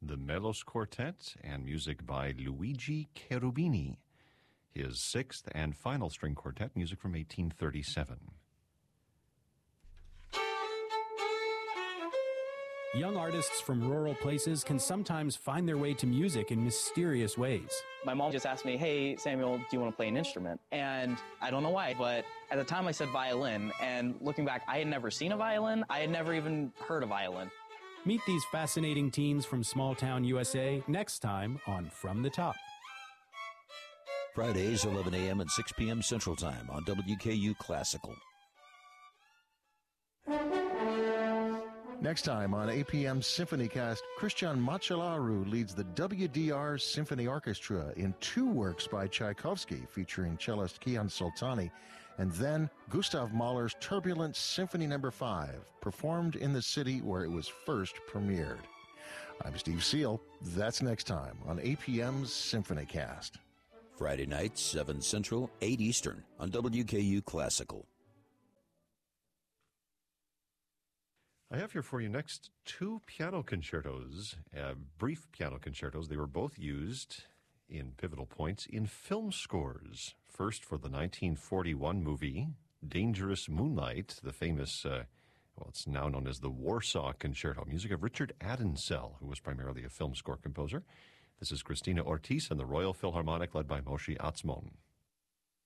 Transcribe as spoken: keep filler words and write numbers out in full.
the Melos Quartet, and music by Luigi Cherubini, his sixth and final string quartet, music from eighteen thirty-seven. Young artists from rural places can sometimes find their way to music in mysterious ways. My mom just asked me, hey, Samuel, do you want to play an instrument? And I don't know why, but at the time I said violin, and looking back, I had never seen a violin. I had never even heard a violin. Meet these fascinating teens from small-town U S A next time on From the Top. Fridays, eleven a.m. and six p.m. Central Time on W K U Classical. Next time on A P M SymphonyCast, Christian Macelaru leads the W D R Symphony Orchestra in two works by Tchaikovsky featuring cellist Kian Soltani, and then Gustav Mahler's Turbulence Symphony Number five, performed in the city where it was first premiered. I'm Steve Seal. That's next time on A P M's SymphonyCast. Friday nights, seven Central, eight Eastern on W K U Classical. I have here for you next two piano concertos, uh, brief piano concertos. They were both used in pivotal points in film scores. First for the nineteen forty-one movie Dangerous Moonlight, the famous, uh, well, it's now known as the Warsaw Concerto, music of Richard Adensel, who was primarily a film score composer. This is Christina Ortiz and the Royal Philharmonic, led by Moshe Atzmon.